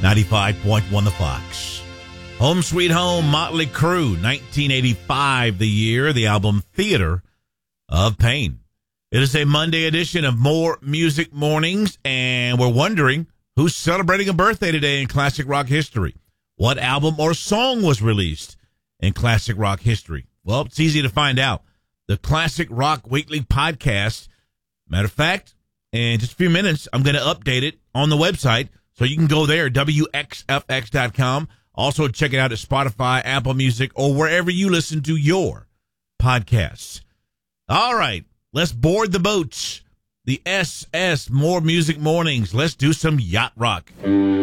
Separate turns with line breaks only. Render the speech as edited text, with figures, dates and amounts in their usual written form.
95.1 The Fox. Home Sweet Home, Motley Crue, 1985 the year, the album Theater of Pain. It is a Monday edition of More Music Mornings, and we're wondering who's celebrating a birthday today in classic rock history. What album or song was released in classic rock history? Well, it's easy to find out. The Classic Rock Weekly Podcast. Matter of fact, in just a few minutes, I'm going to update it on the website, so you can go there, WXFX.com. Also, check it out at Spotify, Apple Music, or wherever you listen to your podcasts. All right, let's board the boats. The SS More Music Mornings. Let's do some yacht rock.